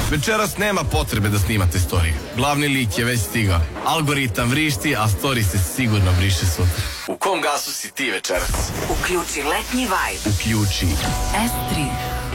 Večeras nema potrebe da snimate storiju. Glavni lik je već stigao. Algoritam vrišti, a story se sigurno briše sutra. U kom gasu si ti večeras? Uključi letnji vibe. Uključi S3.